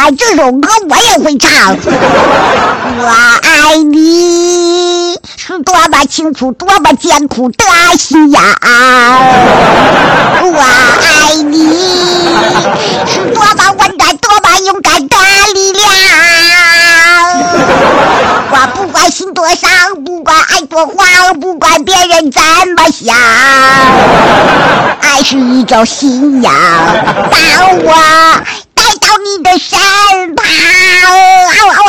来这首歌我也会唱。我爱你是多么清楚多么艰苦的信仰，我爱你是多么温暖多么勇敢的力量。我不管心多伤，不管爱多慌，不管别人怎么想，爱是一种信仰。当我带到你的身旁，